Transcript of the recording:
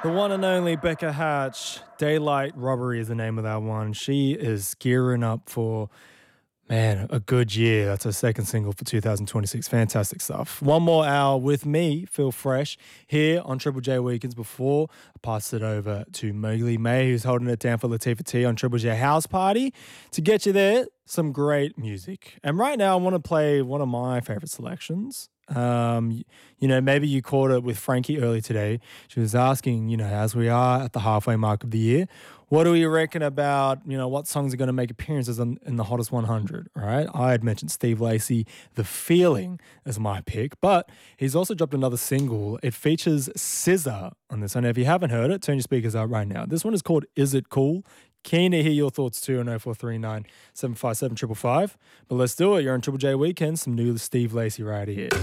The one and only Becca Hatch. Daylight Robbery is the name of that one. She is gearing up for, man, a good year. That's her second single for 2026. Fantastic stuff. One more hour with me, Phil Fresh, here on Triple J Weekends before I pass it over to Mowgli May, who's holding it down for Latifah T on Triple J House Party. To get you there, some great music. And right now I want to play one of my favorite selections. Maybe you caught it with Frankie early today. She was asking, as we are at the halfway mark of the year, what do we reckon about, what songs are going to make appearances in the hottest 100, right? I had mentioned Steve Lacy, The Feeling as my pick, but he's also dropped another single. It features SZA on this one. If you haven't heard it, turn your speakers up right now. This one is called Is It Cool? Keen to hear your thoughts too on 0439 757 555. But let's do it. You're on Triple J Weekend. Some new Steve Lacy right here.